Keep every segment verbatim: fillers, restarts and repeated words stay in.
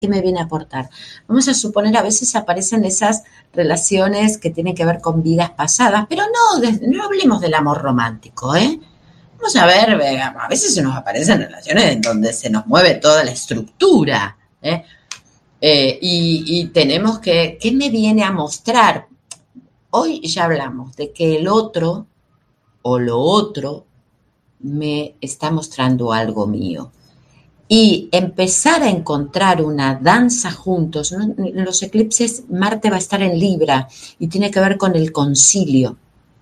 ¿qué me viene a aportar? Vamos a suponer, a veces aparecen esas relaciones que tienen que ver con vidas pasadas, pero no, de, no hablemos del amor romántico, ¿eh? Vamos a ver, a veces se nos aparecen relaciones en donde se nos mueve toda la estructura, ¿eh? Eh, y, y tenemos que, ¿qué me viene a mostrar? Hoy ya hablamos de que el otro o lo otro me está mostrando algo mío. Y empezar a encontrar una danza juntos, ¿no? En los eclipses Marte va a estar en Libra y tiene que ver con el concilio.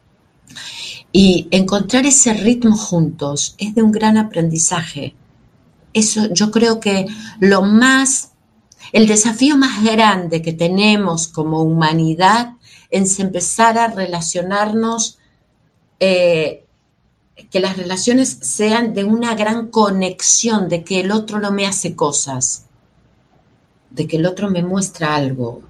Y encontrar ese ritmo juntos es de un gran aprendizaje. Eso, yo creo que lo más, el desafío más grande que tenemos como humanidad es empezar a relacionarnos, eh, que las relaciones sean de una gran conexión, de que el otro no me hace cosas, de que el otro me muestra algo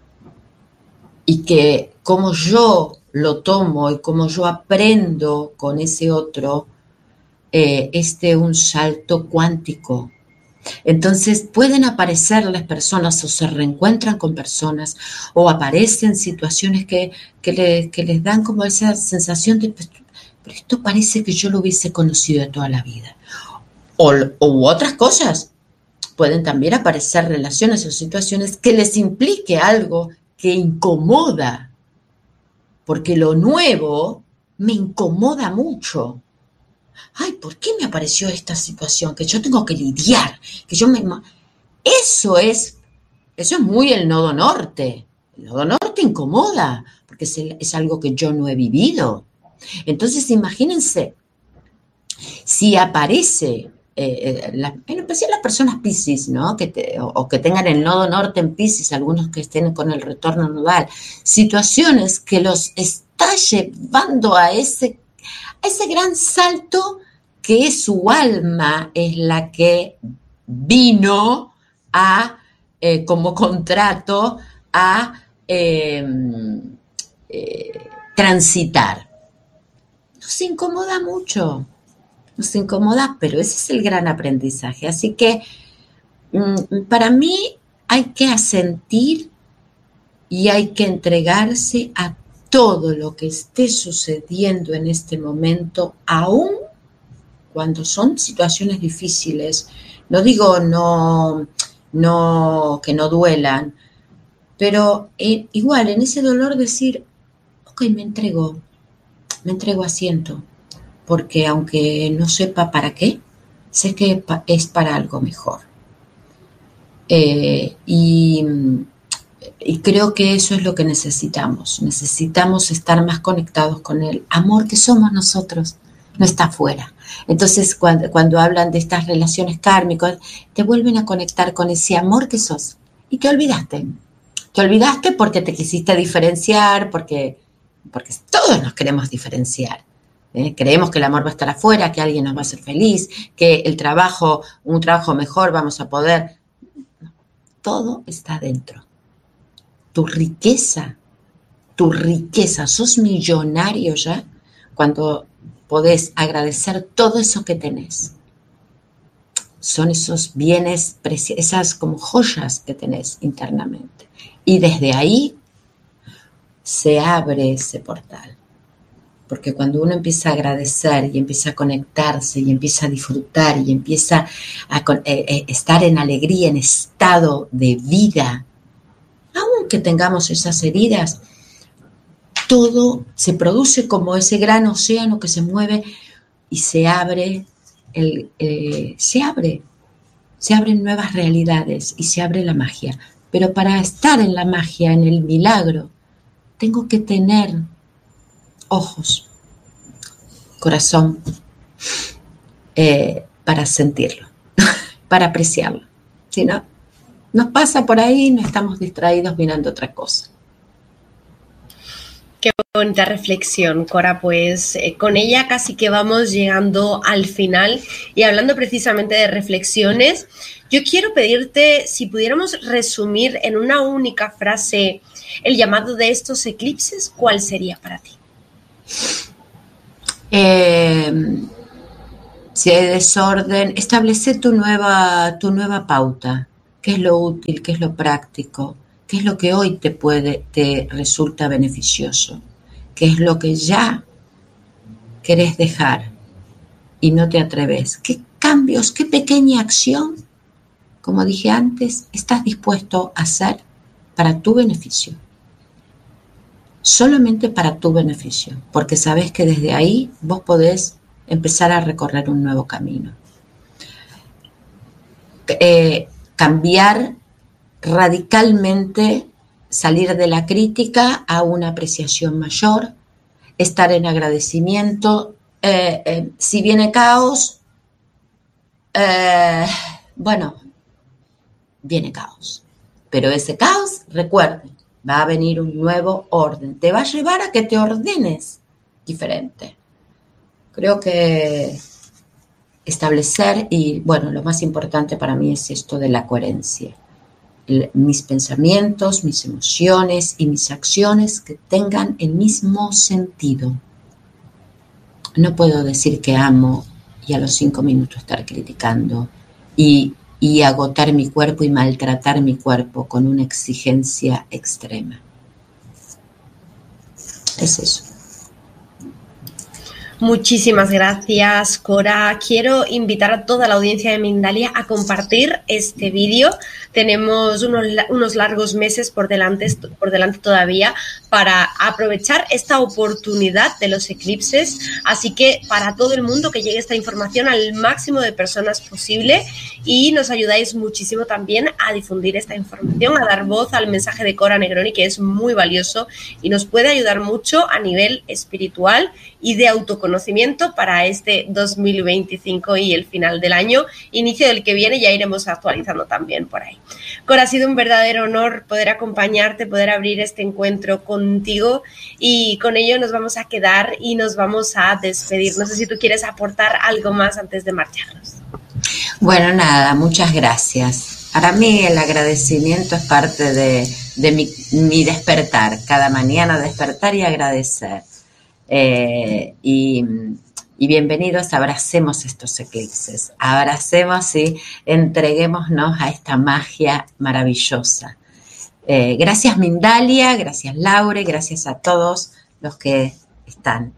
y que como yo lo tomo y como yo aprendo con ese otro, eh, es de un salto cuántico. Entonces pueden aparecer las personas o se reencuentran con personas o aparecen situaciones que, que, le, que les dan como esa sensación de, pero esto parece que yo lo hubiese conocido de toda la vida. O, u otras cosas. Pueden también aparecer relaciones o situaciones que les implique algo que incomoda, porque lo nuevo me incomoda mucho. Ay, ¿por qué me apareció esta situación? Que yo tengo que lidiar, que yo me... Eso es, eso es muy el nodo norte. El nodo norte incomoda, porque es, el, es algo que yo no he vivido. Entonces, imagínense, si aparece, eh, la, en especial las personas Piscis, ¿no? Que te, o, o que tengan el nodo norte en Piscis, algunos que estén con el retorno nodal, situaciones que los está llevando a ese, a ese gran salto que es su alma, es la que vino a, eh, como contrato, a eh, eh, transitar. Nos incomoda mucho, nos incomoda, pero ese es el gran aprendizaje. Así que mmm, para mí hay que asentir y hay que entregarse a todo lo que esté sucediendo en este momento, aún cuando son situaciones difíciles. No digo no, no que no duelan, pero eh, igual en ese dolor decir, ok, me entrego, me entrego asiento, porque aunque no sepa para qué, sé que es para algo mejor. Eh, y, y creo que eso es lo que necesitamos. Necesitamos estar más conectados con el amor que somos nosotros, no está afuera. Entonces, cuando, cuando hablan de estas relaciones kármicas, te vuelven a conectar con ese amor que sos y te olvidaste. Te olvidaste porque te quisiste diferenciar, porque, porque todos nos queremos diferenciar. ¿Eh? Creemos que el amor va a estar afuera, que alguien nos va a hacer feliz, que el trabajo, un trabajo mejor vamos a poder. Todo está dentro. Tu riqueza, tu riqueza, sos millonario ya cuando podés agradecer todo eso que tenés. Son esos bienes, esas como joyas que tenés internamente. Y desde ahí se abre ese portal. Porque cuando uno empieza a agradecer y empieza a conectarse y empieza a disfrutar y empieza a eh, estar en alegría, en estado de vida, aunque tengamos esas heridas, todo se produce como ese gran océano que se mueve y se abre, el, eh, se abre, se abren nuevas realidades y se abre la magia. Pero para estar en la magia, en el milagro, tengo que tener ojos, corazón, eh, para sentirlo, para apreciarlo. Si no, nos pasa por ahí, no estamos distraídos mirando otra cosa. Qué bonita reflexión, Cora. Pues eh, con ella casi que vamos llegando al final y hablando precisamente de reflexiones, yo quiero pedirte si pudiéramos resumir en una única frase el llamado de estos eclipses, ¿cuál sería para ti? Eh, si hay desorden, establece tu nueva, tu nueva pauta. qué es lo útil, qué es lo práctico, qué es lo que hoy te puede, te resulta beneficioso, qué es lo que ya querés dejar y no te atreves, qué cambios, qué pequeña acción, como dije antes, estás dispuesto a hacer para tu beneficio. Solamente para tu beneficio, porque sabes que desde ahí vos podés empezar a recorrer un nuevo camino. Eh, cambiar radicalmente, salir de la crítica a una apreciación mayor, estar en agradecimiento. Eh, eh, si viene caos, eh, bueno, viene caos. Pero ese caos, recuerden, va a venir un nuevo orden. Te va a llevar a que te ordenes diferente. Creo que establecer, y bueno, lo más importante para mí es esto de la coherencia. El, mis pensamientos, mis emociones y mis acciones que tengan el mismo sentido. No puedo decir que amo y a los cinco minutos estar criticando y, y agotar mi cuerpo y maltratar mi cuerpo con una exigencia extrema. Es eso. Muchísimas gracias, Cora. Quiero invitar a toda la audiencia de Mindalia a compartir este vídeo. Tenemos unos, unos largos meses por delante, por delante todavía para aprovechar esta oportunidad de los eclipses. Así que para todo el mundo que llegue esta información al máximo de personas posible, y nos ayudáis muchísimo también a difundir esta información, a dar voz al mensaje de Cora Negroni, que es muy valioso y nos puede ayudar mucho a nivel espiritual y de autoconocimiento para este dos mil veinticinco y el final del año, inicio del que viene. Ya iremos actualizando también por ahí. Cora, ha sido un verdadero honor poder acompañarte, poder abrir este encuentro contigo, y con ello nos vamos a quedar y nos vamos a despedir. No sé si tú quieres aportar algo más antes de marcharnos. Bueno, nada, muchas gracias. Para mí el agradecimiento es parte de, de mi, mi despertar, cada mañana despertar y agradecer. Eh, y, y bienvenidos, abracemos estos eclipses, abracemos y entreguémonos a esta magia maravillosa. Eh, gracias Mindalia, gracias Laure, gracias a todos los que están